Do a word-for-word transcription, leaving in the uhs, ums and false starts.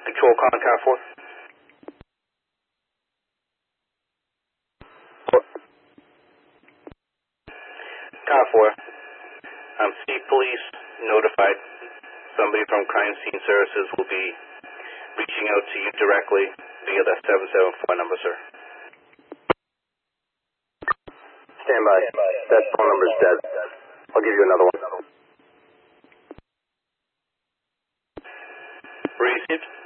Control Contact four. Car four. Um, City Police notified. Somebody from Crime Scene Services will be reaching out to you directly via the seven seven four number, sir. Stand by. That phone number's dead. I'll give you another one. Received.